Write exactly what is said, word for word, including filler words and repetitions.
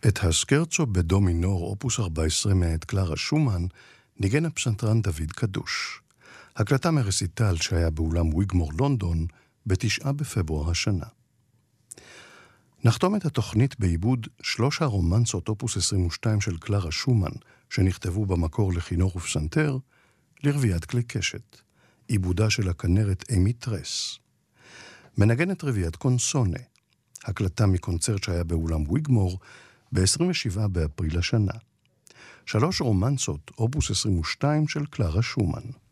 את הסקרצו בדו מינור, אופוס ארבע עשרה מאת קלרה שומן, ניגן הפסנתרן דוד קדוש. הקלטה מרסיטל שהיה באולם ויגמור לונדון בתשעה בפברואר השנה. נחתום את התוכנית בעיבוד שלוש הרומנסות אופוס עשרים ושתיים של קלרה שומן, שנכתבו במקור לכינור ופסנתר, לרביעת כלי קשת, עיבודה של הכנרת אמי טרס. מנגנת רביעת קונסונה, הקלטה מקונצרט שהיה באולם ויגמור ב-עשרים ושבעה באפריל השנה. שלוש רומנסות אופוס עשרים ושתיים של קלרה שומן.